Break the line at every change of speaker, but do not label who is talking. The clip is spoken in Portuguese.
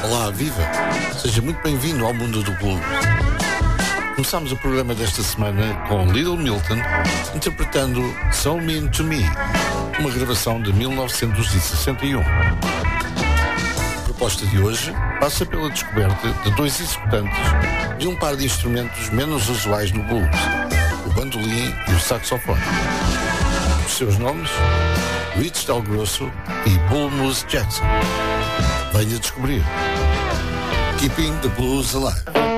Olá, viva! Seja muito bem-vindo ao mundo do blues. Começamos o programa desta semana com Little Milton interpretando So Mean to Me, uma gravação de 1961. A proposta de hoje passa pela descoberta de dois executantes de um par de instrumentos menos usuais no blues, o bandolim e o saxofone. Os seus nomes? Rich Del Grosso e Bull Moose Jackson. Venha descobrir. Keeping the Blues Alive.